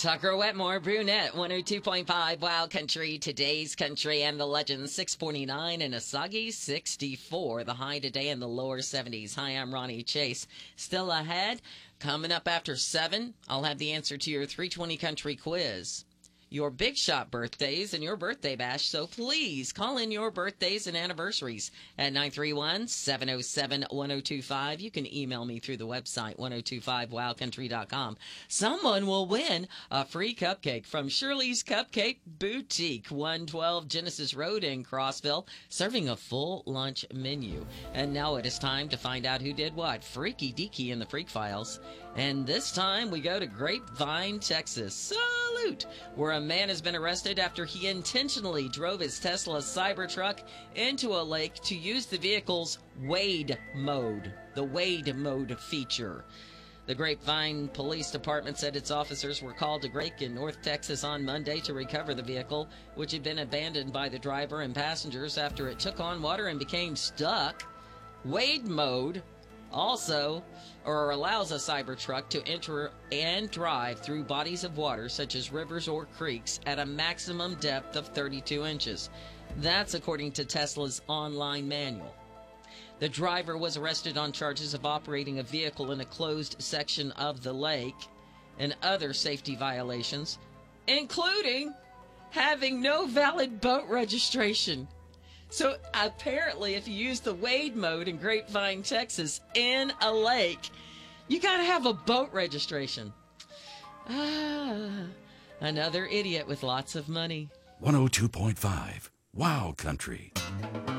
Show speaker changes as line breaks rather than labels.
Tucker Wetmore, Brunette, 102.5 Wild Country, Today's Country, and the Legends, 649 and a soggy 64. The high today in the lower 70s. Hi, I'm Ronnie Chase. Still ahead, coming up after 7, I'll have the answer to your 320 Country quiz. Your Big Shot birthdays and your birthday bash, so please call in your birthdays and anniversaries at 931-707-1025. You can email me through the website 1025wildcountry.com. Someone will win a free cupcake from Shirley's Cupcake Boutique, 112 Genesis Road in Crossville, serving a full lunch menu. And now it is time to find out who did what. Freaky Deaky in the Freak Files. And this time we go to Grapevine, Texas. Salute! Where a man has been arrested after he intentionally drove his Tesla Cybertruck into a lake to use the vehicle's Wade mode, the Wade mode feature. The Grapevine Police Department said its officers were called to Drake in North Texas on Monday to recover the vehicle, which had been abandoned by the driver and passengers after it took on water and became stuck. Wade mode also allows a Cybertruck to enter and drive through bodies of water such as rivers or creeks at a maximum depth of 32 inches. That's according to Tesla's online manual. The driver was arrested on charges of operating a vehicle in a closed section of the lake and other safety violations, including having no valid boat registration. So apparently, if you use the Wade mode in Grapevine, Texas, in a lake, you got to have a boat registration. Another idiot with lots of money.
102.5 Wild Country.